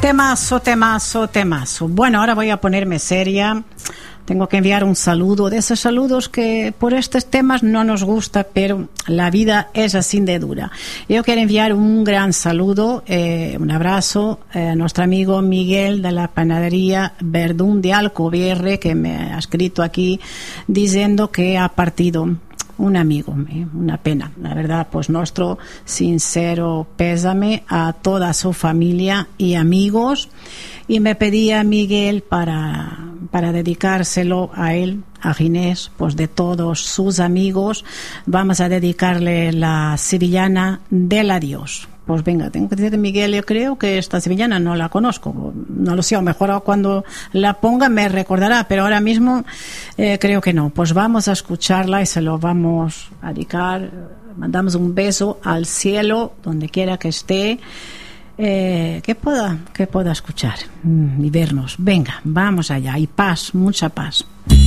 Temazo, temazo, temazo. Bueno, ahora voy a ponerme seria. Tengo que enviar un saludo, de esos saludos que por estos temas no nos gusta, pero la vida es así de dura. Yo quiero enviar un gran saludo, un abrazo a nuestro amigo Miguel de la panadería Verdún de Alcoverre, que me ha escrito aquí diciendo que ha partido un amigo, una pena. La verdad, pues nuestro sincero pésame a toda su familia y amigos. Y me pedía Miguel para dedicárselo a él, a Ginés, pues de todos sus amigos, vamos a dedicarle la sevillana del adiós. Pues venga, tengo que decirte, Miguel, yo creo que esta sevillana no la conozco, no lo sé, a lo mejor cuando la ponga me recordará, pero ahora mismo creo que no. Pues vamos a escucharla y se lo vamos a dedicar. Mandamos un beso al cielo, donde quiera que esté, que pueda escuchar y vernos. Venga, vamos allá, y paz, mucha paz.